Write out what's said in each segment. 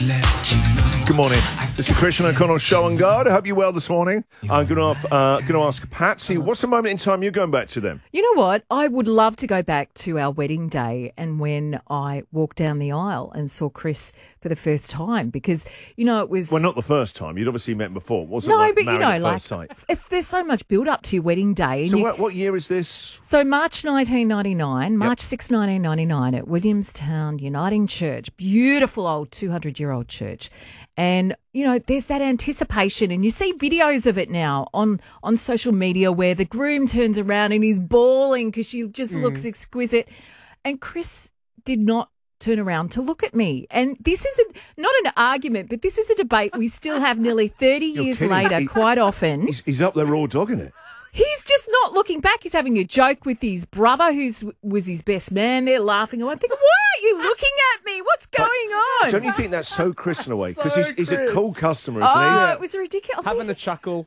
Good morning. This is Christian O'Connell Show and Guard. I hope you're well this morning. I'm going to ask Patsy, what's the moment in time you're going back to them? You know what? I would love to go back to our wedding day and when I walked down the aisle and saw Chris for the first time because, you know, it was... Well, not the first time. You'd obviously met before. Wasn't no, like but you know, at like first sight. there's so much build up to your wedding day. So what year is this? So March 1999, March 6, 1999 at Williamstown Uniting Church. Beautiful old 200-year-old church. And, you know, there's that anticipation and you see videos of it now on social media where the groom turns around and he's bawling because she just looks exquisite. And Chris did not turn around to look at me. And this is not an argument, but this is a debate we still have nearly 30 years later quite often. He's up there raw dogging it. He's just not looking back. He's having a joke with his brother, who was his best man. They're laughing. I'm thinking, why are you looking at me? What's going on? Don't you think that's so Chris in a way? Because he's a cool customer, isn't he? Oh, it was ridiculous. Having a chuckle.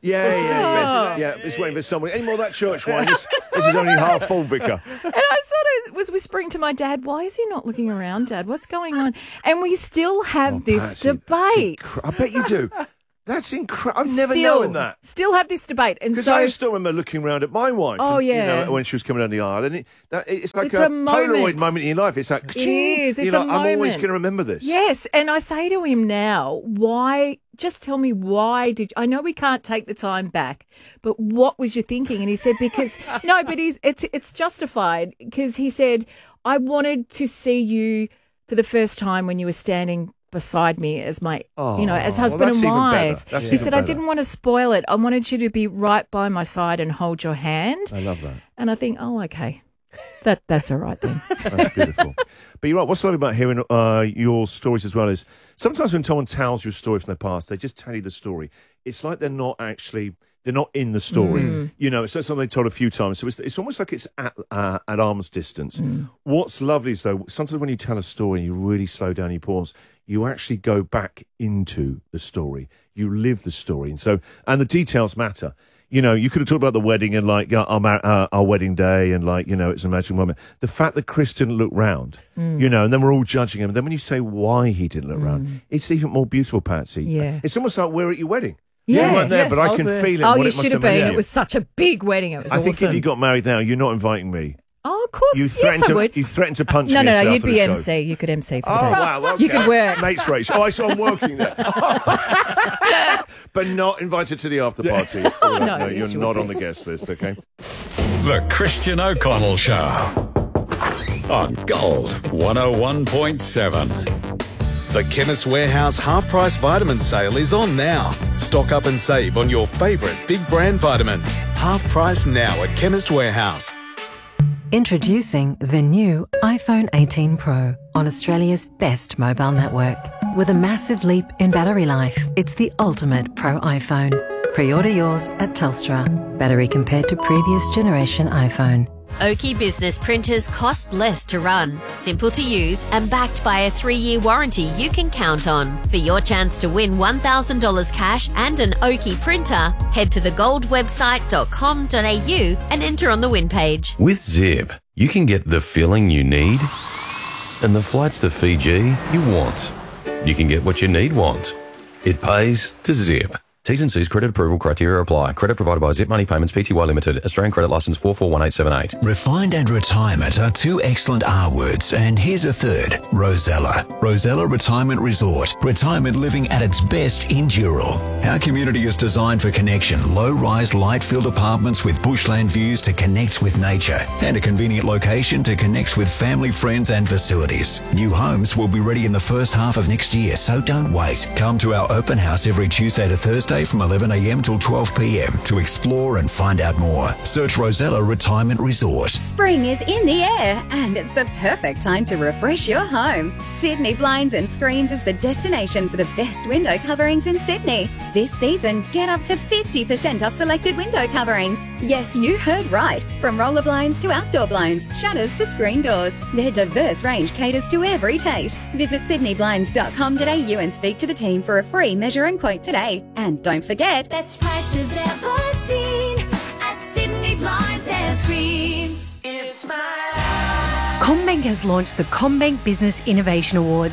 Yeah. He's waiting for someone. Any more of that church wine? This is only half full, Vicar. And I sort of was whispering to my dad, why is he not looking around, Dad? What's going on? And we still have this Patsy, debate. I bet you do. That's incredible. I've never known that. Still have this debate. And Because so I still remember looking around at my wife when she was coming down the aisle. And it's like a Polaroid moment in your life. It's like, it is. It's a moment. I'm always going to remember this. Yes. And I say to him now, just tell me why I know we can't take the time back, but what was you thinking? And he said, because, no, but it's justified because he said, I wanted to see you for the first time when you were standing beside me as my, as husband and wife. He said, I didn't want to spoil it. I wanted you to be right by my side and hold your hand. I love that. And I think, okay, that's all right then. That's beautiful. But you're right. What's lovely about hearing your stories as well is sometimes when someone tells you a story from their past, they just tell you the story. It's like they're not in the story. You know, it's something they told a few times. So it's almost like it's at arm's distance. What's lovely is, though, sometimes when you tell a story and you really slow down, you pause, you actually go back into the story. You live the story. And the details matter. You know, you could have talked about the wedding and like our wedding day and like, you know, it's a magic moment. The fact that Chris didn't look round, you know, and then we're all judging him. And then when you say why he didn't look round, it's even more beautiful, Patsy. Yeah. It's almost like we're at your wedding. Yeah. You weren't there, but I can feel it. Oh, you should have been. It was such a big wedding. It was awesome. I think if you got married now, you're not inviting me. Oh, of course. Yes, I would. You threatened to punch me. No, you'd be MC. You could MC for the day. Oh, wow. Okay. You could work. Mates race. Oh, I saw I'm working there. But not invited to the after party. No, you're not on the guest list, okay? The Christian O'Connell Show on Gold 101.7. The Chemist Warehouse half-price vitamin sale is on now. Stock up and save on your favourite big brand vitamins. Half price now at Chemist Warehouse. Introducing the new iPhone 18 Pro on Australia's best mobile network. With a massive leap in battery life, it's the ultimate Pro iPhone. Pre-order yours at Telstra. Battery compared to previous generation iPhone. Oki Business printers cost less to run, simple to use and backed by a 3-year warranty you can count on. For your chance to win $1,000 cash and an Oki printer, head to thegoldwebsite.com.au and enter on the win page. With Zip, you can get the filling you need and the flights to Fiji you want. You can get what you want. It pays to Zip. T's and C's credit approval criteria apply. Credit provided by Zip Money Payments Pty Limited. Australian credit licence 441878. Refined and retirement are two excellent R words, and here's a third. Rosella. Rosella Retirement Resort. Retirement living at its best in Dural. Our community is designed for connection. Low-rise, light-filled apartments with bushland views to connect with nature, and a convenient location to connect with family, friends and facilities. New homes will be ready in the first half of next year, so don't wait. Come to our open house every Tuesday to Thursday from 11 a.m. till 12 p.m. to explore and find out more. Search Rosella Retirement Resort. Spring is in the air and it's the perfect time to refresh your home. Sydney Blinds and Screens is the destination for the best window coverings in Sydney. This season, get up to 50% off selected window coverings. Yes, you heard right. From roller blinds to outdoor blinds, shutters to screen doors. Their diverse range caters to every taste. Visit sydneyblinds.com.au and speak to the team for a free measure and quote today. And don't forget, best prices ever seen at Sydney Blinds and Screens. It's my CommBank has launched the CommBank Business Innovation Awards.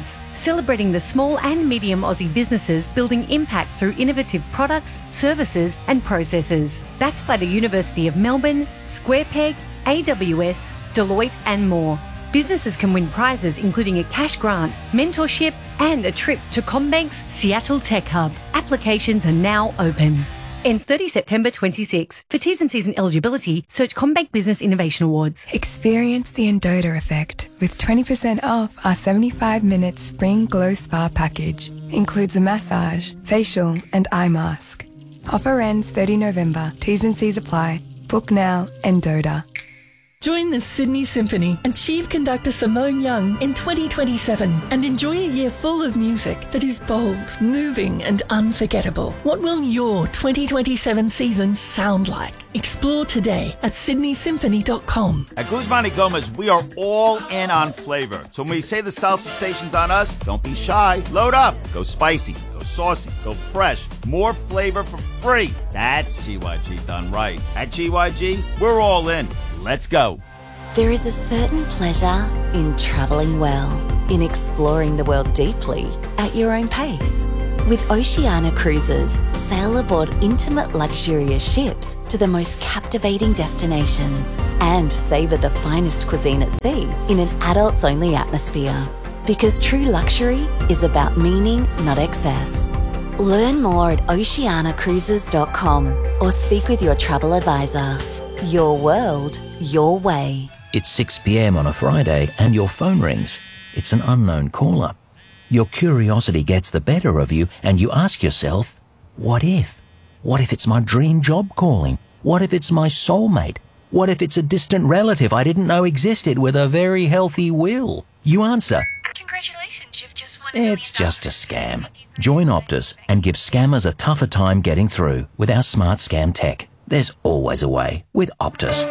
celebrating the small and medium Aussie businesses building impact through innovative products, services and processes. Backed by the University of Melbourne, SquarePeg, AWS, Deloitte and more. Businesses can win prizes including a cash grant, mentorship and a trip to CommBank's Seattle Tech Hub. Applications are now open. Ends 30 September 26. For T's and C's and eligibility, search CommBank Business Innovation Awards. Experience the Endota effect with 20% off our 75-minute Spring Glow Spa package. Includes a massage, facial and eye mask. Offer ends 30 November. T's and C's apply. Book now, Endota. Join the Sydney Symphony and Chief Conductor Simone Young in 2027 and enjoy a year full of music that is bold, moving and unforgettable. What will your 2027 season sound like? Explore today at sydneysymphony.com. At Guzman y Gomez, we are all in on flavor. So when we say the salsa station's on us, don't be shy. Load up. Go spicy. Go saucy. Go fresh. More flavor for free. That's GYG done right. At GYG, we're all in. Let's go. There is a certain pleasure in travelling well, in exploring the world deeply at your own pace. With Oceania Cruises, sail aboard intimate luxurious ships to the most captivating destinations and savour the finest cuisine at sea in an adults-only atmosphere. Because true luxury is about meaning, not excess. Learn more at oceanacruises.com or speak with your travel advisor. Your world, your way. It's 6 p.m. on a Friday and your phone rings. It's an unknown caller. Your curiosity gets the better of you and you ask yourself, what if? What if it's my dream job calling? What if it's my soulmate? What if it's a distant relative I didn't know existed with a very healthy will? You answer, Congratulations, you've just won. it's just a scam. Join Optus and give scammers a tougher time getting through with our smart scam tech. There's always a way with Optus.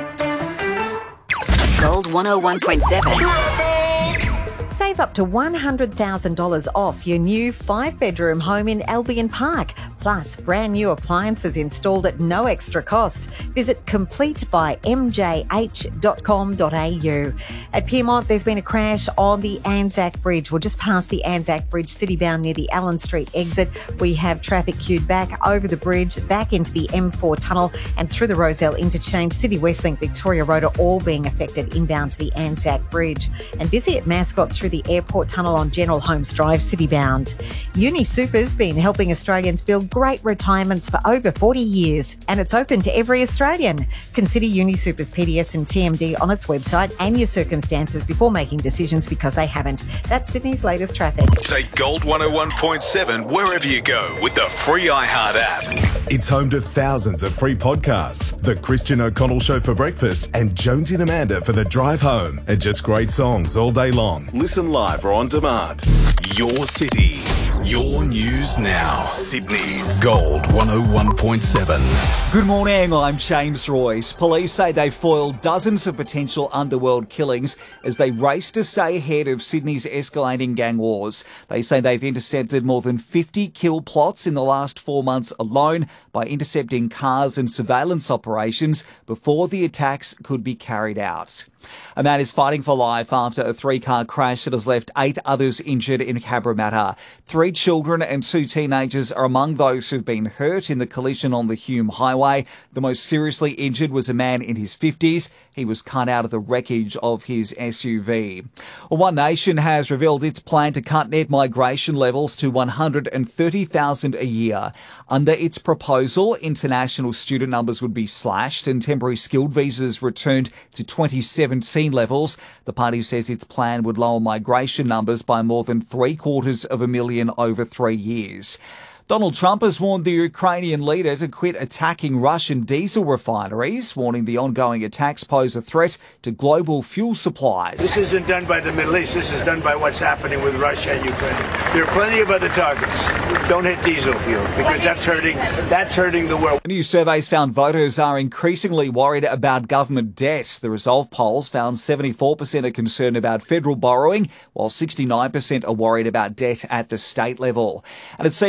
Gold 101.7. Save up to $100,000 off your new 5-bedroom home in Albion Park. Plus, brand new appliances installed at no extra cost. Visit completebymjh.com.au. At Pyrmont, there's been a crash on the Anzac Bridge. We're just past the Anzac Bridge, city-bound near the Allen Street exit. We have traffic queued back over the bridge, back into the M4 tunnel and through the Roselle interchange. City Westlink, Victoria Road are all being affected inbound to the Anzac Bridge. And busy at Mascot through the airport tunnel on General Holmes Drive, city-bound. UniSuper's been helping Australians build great retirements for over 40 years, and it's open to every Australian. Consider UniSuper's PDS and TMD on its website and your circumstances before making decisions, because they haven't. That's Sydney's latest traffic. Take Gold 101.7 wherever you go with the free iHeart app. It's home to thousands of free podcasts. The Christian O'Connell Show for breakfast and Jonesy and Amanda for the drive home. And just great songs all day long. Listen live or on demand. Your city. Your news now. Sydney's Gold 101.7. Good morning, I'm James Royce. Police say they've foiled dozens of potential underworld killings as they race to stay ahead of Sydney's escalating gang wars. They say they've intercepted more than 50 kill plots in the last 4 months alone by intercepting cars and surveillance operations before the attacks could be carried out. A man is fighting for life after a 3-car crash that has left 8 others injured in Cabramatta. 3 children and 2 teenagers are among those who've been hurt in the collision on the Hume Highway. The most seriously injured was a man in his 50s. He was cut out of the wreckage of his SUV. One Nation has revealed its plan to cut net migration levels to 130,000 a year. Under its proposal, international student numbers would be slashed and temporary skilled visas returned to 2017 levels. The party says its plan would lower migration numbers by more than 750,000 over 3 years. Donald Trump has warned the Ukrainian leader to quit attacking Russian diesel refineries, warning the ongoing attacks pose a threat to global fuel supplies. This isn't done by the Middle East. This is done by what's happening with Russia and Ukraine. There are plenty of other targets. Don't hit diesel fuel because that's hurting the world. New surveys found voters are increasingly worried about government debt. The Resolve polls found 74% are concerned about federal borrowing, while 69% are worried about debt at the state level. And it seems Australia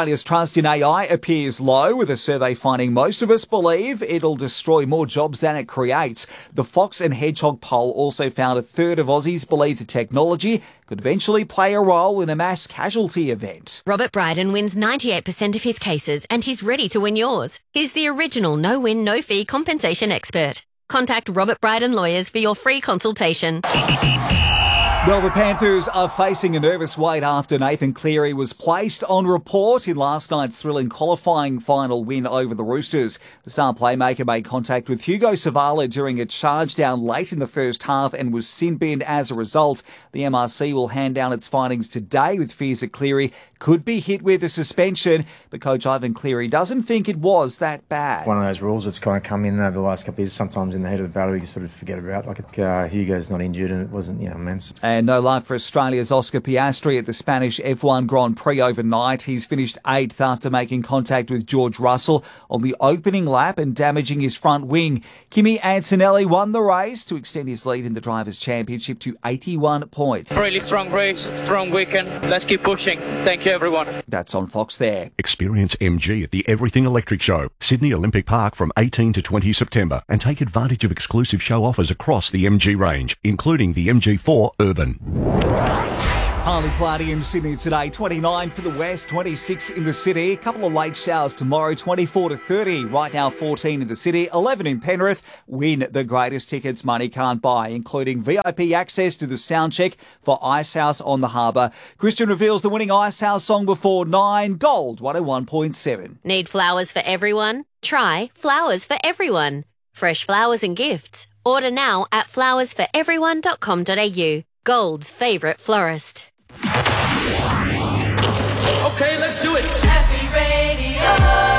Australia's trust in AI appears low, with a survey finding most of us believe it'll destroy more jobs than it creates. The Fox and Hedgehog poll also found a third of Aussies believe the technology could eventually play a role in a mass casualty event. Robert Bryden wins 98% of his cases and he's ready to win yours. He's the original no-win, no-fee compensation expert. Contact Robert Bryden Lawyers for your free consultation. Well, the Panthers are facing a nervous wait after Nathan Cleary was placed on report in last night's thrilling qualifying final win over the Roosters. The star playmaker made contact with Hugo Savala during a charge down late in the first half and was sin-binned as a result. The MRC will hand down its findings today, with fears that Cleary could be hit with a suspension, but Coach Ivan Cleary doesn't think it was that bad. One of those rules that's kind of come in over the last couple of years. Sometimes in the heat of the battle, you sort of forget about it. Hugo's not injured and it wasn't, immense. And no luck for Australia's Oscar Piastri at the Spanish F1 Grand Prix overnight. He's finished 8th after making contact with George Russell on the opening lap and damaging his front wing. Kimi Antonelli won the race to extend his lead in the Drivers' Championship to 81 points. Really strong race, strong weekend. Let's keep pushing. Thank you, everyone. That's on Fox there. Experience MG at the Everything Electric Show, Sydney Olympic Park from 18 to 20 September, and take advantage of exclusive show offers across the MG range, including the MG4 Urban. Partly cloudy in Sydney today, 29 for the west, 26 in the city. A couple of late showers tomorrow, 24 to 30. Right now, 14 in the city, 11 in Penrith. Win the greatest tickets money can't buy, including VIP access to the soundcheck for Icehouse on the Harbour. Christian reveals the winning Icehouse song before 9. Gold 101.7. Need flowers for everyone? Try Flowers for Everyone. Fresh flowers and gifts. Order now at flowersforeveryone.com.au. Gold's favourite florist. Okay, let's do it. Happy Radio.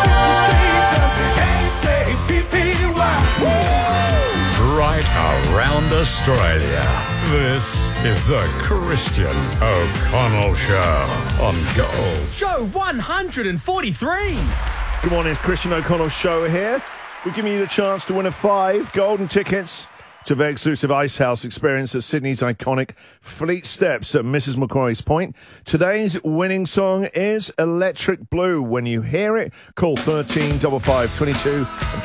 Right around Australia. This is the Christian O'Connell Show on Gold. Show 143. Good morning, it's Christian O'Connell Show here. We're giving you the chance to win a 5 golden tickets to the exclusive Icehouse experience at Sydney's iconic Fleet Steps at Mrs. Macquarie's Point. Today's winning song is Electric Blue. When you hear it, call 13 55 22 and